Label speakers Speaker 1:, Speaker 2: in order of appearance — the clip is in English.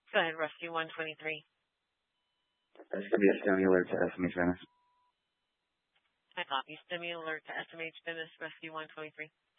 Speaker 1: Go ahead, Rescue 123.
Speaker 2: That's going to be a stimulator to SMH Venice.
Speaker 1: I copy. Stimulator to SMH Venice, Rescue 123.